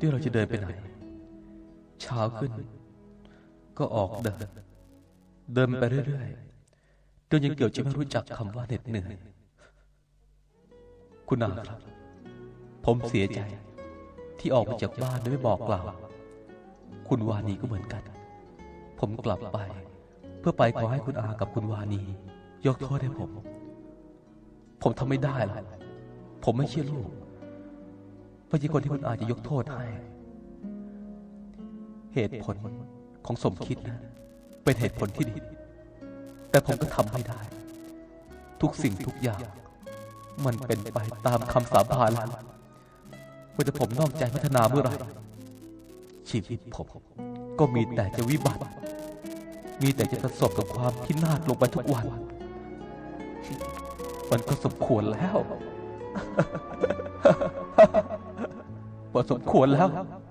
ที่เราจะเดินไปไหนเช้าขึ้นก็ออกเดินไปเรื่อยๆจนยังเกือบจะไม่รู้จักคำว่าเหน็ดเหนื่อยคุณอาครับผมเสียใจที่ออกมาจากบ้านโดยไม่บอกกล่าวคุณวานีก็เหมือนกันผมกลับไปเพื่อไปขอให้คุณอากับคุณวานียกโทษให้ผมทำไม่ได้หรอกผมไม่เชื่อลูกว่าคนที่คุณอาจะยกโทษให้เหตุผลของสมคิดนะเป็นเหตุผลที่ดีแต่ผมก็ทำไม่ได้ทุกสิ่งทุกอย่างมันเป็นไปตามคำสาบานแล้วว่าจะผมนอกใจพัฒนาเมื่อไหร่ชีวิตผมก็มีแต่จะวิบัติมีแต่จะประสบกับความพินาศลงไปทุกวันมันก็สมควรแล้วพอสมควรแล้ว